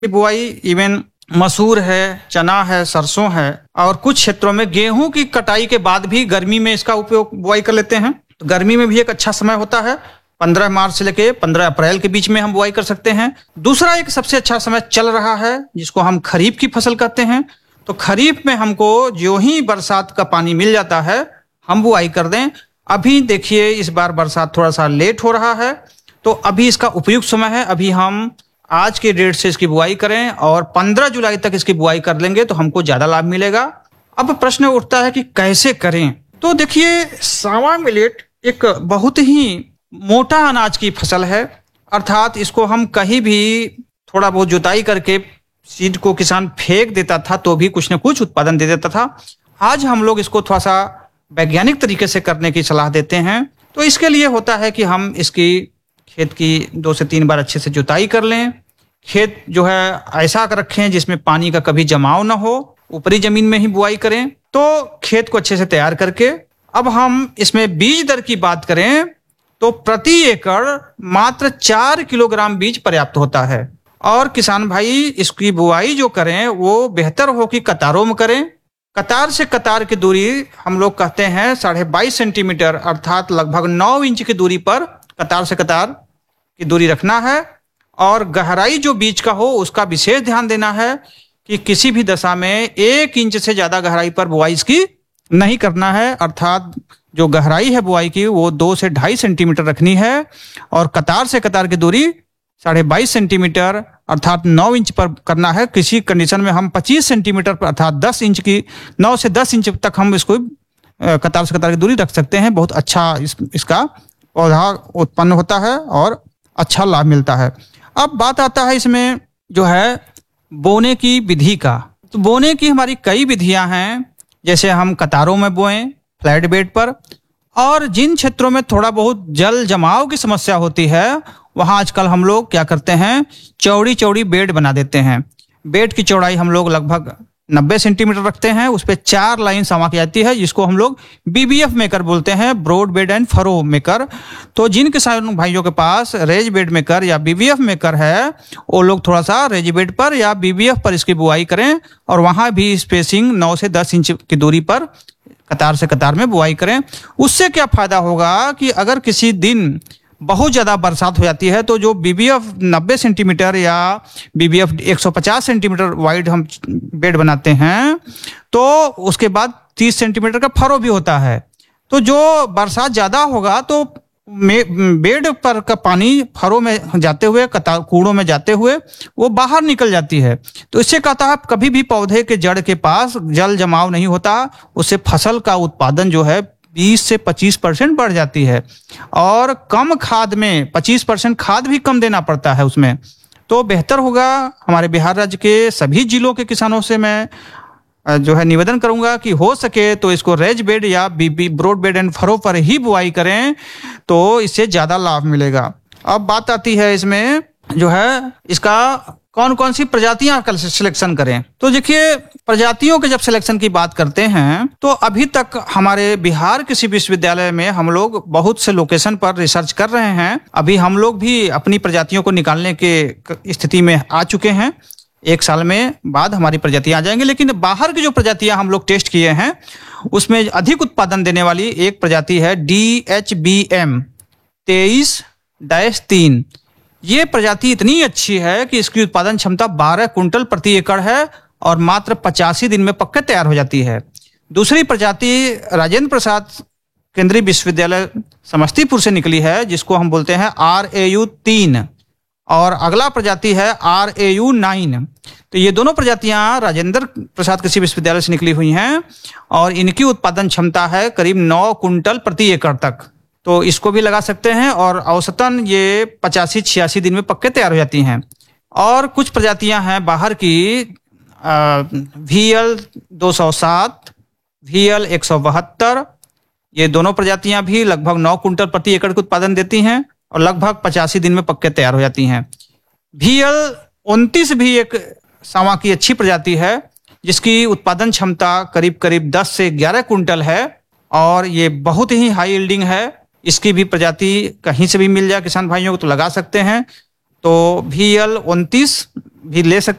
की बुआई इवन मसूर है, चना है, सरसों है और कुछ क्षेत्रों में गेहूं की कटाई के बाद भी गर्मी में इसका उपयोग बुआई कर लेते हैं। तो गर्मी में भी एक अच्छा समय होता है। 15 मार्च से लेके 15 अप्रैल के बीच में हम बुआई कर सकते हैं। दूसरा एक सबसे अच्छा समय चल रहा है जिसको हम खरीफ की फसल कहते हैं। तो खरीफ में हमको जो ही बरसात का पानी मिल जाता है हम बुआई कर दें। अभी देखिए इस बार बरसात थोड़ा सा लेट हो रहा है, तो अभी इसका उपयुक्त समय है। अभी हम आज के डेट से इसकी बुआई करें और 15 जुलाई तक इसकी बुआई कर लेंगे तो हमको ज्यादा लाभ मिलेगा। अब प्रश्न उठता है कि कैसे करें। तो देखिए सावा मिलेट एक बहुत ही मोटा अनाज की फसल है, अर्थात इसको हम कहीं भी थोड़ा बहुत जुताई करके सीड को किसान फेंक देता था तो भी कुछ न कुछ उत्पादन दे देता था। आज हम लोग इसको थोड़ा सा वैज्ञानिक तरीके से करने की सलाह देते हैं। तो इसके लिए होता है कि हम इसकी खेत की 2 से 3 बार अच्छे से जुताई कर लें। खेत जो है ऐसा रखें जिसमें पानी का कभी जमाव ना हो, ऊपरी जमीन में ही बुआई करें। तो खेत को अच्छे से तैयार करके अब हम इसमें बीज दर की बात करें तो प्रति एकड़ मात्र 4 किलोग्राम बीज पर्याप्त होता है। और किसान भाई इसकी बुआई जो करें वो बेहतर हो कि कतारों में करें। कतार से कतार की दूरी हम लोग कहते हैं 22.5 सेंटीमीटर अर्थात लगभग 9 इंच की दूरी पर कतार से कतार की दूरी रखना है। और गहराई जो बीज का हो उसका विशेष ध्यान देना है कि किसी भी दशा में 1 इंच से ज्यादा गहराई पर बुआई इसकी नहीं करना है, अर्थात जो गहराई है बुआई की वो 2 से 2.5 सेंटीमीटर रखनी है। और कतार से कतार की दूरी 22.5 सेंटीमीटर अर्थात 9 इंच पर करना है। किसी कंडीशन में हम 25 सेंटीमीटर पर अर्थात 10 इंच की 9 से 10 इंच तक हम इसको कतार से कतार की दूरी रख सकते हैं। बहुत अच्छा इसका पौधा उत्पन्न होता है और अच्छा लाभ मिलता है। अब बात आता है इसमें जो है बोने की विधि का। तो बोने की हमारी कई विधियां हैं, जैसे हम कतारों में बोएं फ्लैट बेड पर, और जिन क्षेत्रों में थोड़ा बहुत जल जमाव की समस्या होती है वहां आजकल हम लोग क्या करते हैं, चौड़ी चौड़ी बेड बना देते हैं। बेड की चौड़ाई हम लोग लगभग 90 सेंटीमीटर रखते हैं, उस पर 4 लाइन समा की जाती है जिसको हम लोग बीबीएफ मेकर बोलते हैं, broad bed and furrow maker. तो जिन किसान भाइयों के पास रेज बेड मेकर या बीबीएफ मेकर है वो लोग थोड़ा सा रेज बेड पर या बीबीएफ पर इसकी बुआई करें और वहां भी स्पेसिंग 9 से 10 इंच की दूरी पर कतार से कतार में बुआई करें। उससे क्या फायदा होगा कि अगर किसी दिन बहुत ज्यादा बरसात हो जाती है तो जो बीबीएफ 90 सेंटीमीटर या बीबीएफ 150 सेंटीमीटर वाइड हम बेड बनाते हैं तो उसके बाद 30 सेंटीमीटर का फरो भी होता है। तो जो बरसात ज्यादा होगा तो बेड पर का पानी फरो में जाते हुए कूड़ों में जाते हुए वो बाहर निकल जाती है। तो इससे कहता है कभी भी पौधे के जड़ के पास जल जमाव नहीं होता, उससे फसल का उत्पादन जो है 20 से 25% बढ़ जाती है। और कम खाद में 25% खाद भी कम देना पड़ता है उसमें। तो बेहतर होगा हमारे बिहार राज्य के सभी जिलों के किसानों से मैं जो है निवेदन करूंगा कि हो सके तो इसको रेज बेड या बीबी ब्रॉड बेड एंड फरो पर ही बुआई करें तो इससे ज्यादा लाभ मिलेगा। अब बात आती है इसमें जो है इसका कौन कौन सी प्रजातियां का सिलेक्शन करें। तो देखिए प्रजातियों के जब सिलेक्शन की बात करते हैं तो अभी तक हमारे बिहार कृषि विश्वविद्यालय में हम लोग बहुत से लोकेशन पर रिसर्च कर रहे हैं। अभी हम लोग भी अपनी प्रजातियों को निकालने के स्थिति में आ चुके हैं। 1 साल में बाद हमारी प्रजातियां आ जाएंगी, लेकिन बाहर की जो प्रजातियां हम लोग टेस्ट किए हैं उसमें अधिक उत्पादन देने वाली एक प्रजाति है DHBM 23-3। ये प्रजाति इतनी अच्छी है कि इसकी उत्पादन क्षमता 12 कुंटल प्रति एकड़ है और मात्र 85 दिन में पक्के तैयार हो जाती है। दूसरी प्रजाति राजेंद्र प्रसाद केंद्रीय विश्वविद्यालय समस्तीपुर से निकली है जिसको हम बोलते हैं RAU 3 और अगला प्रजाति है RAU 9। तो ये दोनों प्रजातियां राजेंद्र प्रसाद कृषि विश्वविद्यालय से निकली हुई हैं और इनकी उत्पादन क्षमता है करीब 9 कुंटल प्रति एकड़ तक। तो इसको भी लगा सकते हैं और औसतन ये 85-86 दिन में पक्के तैयार हो जाती हैं। और कुछ प्रजातियां हैं बाहर की VL 207, VL 172। ये दोनों प्रजातियां भी लगभग 9 कुंटल प्रति एकड़ का उत्पादन देती हैं और लगभग 85 दिन में पक्के तैयार हो जाती हैं। VL 29 भी एक सावा की अच्छी प्रजाति है जिसकी उत्पादन क्षमता करीब करीब 10 से 11 कुंटल है और ये बहुत ही हाई यील्डिंग है। इसकी भी प्रजाति कहीं से भी मिल जाए किसान भाइयों को तो लगा सकते हैं। तो VL 29 भी ले सकते